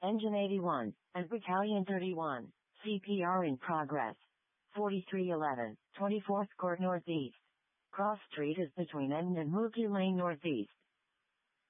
Engine 81, and Battalion 31. CPR in progress. 4311, 24th Court Northeast. Cross Street is between Eden and Mookie Lane Northeast.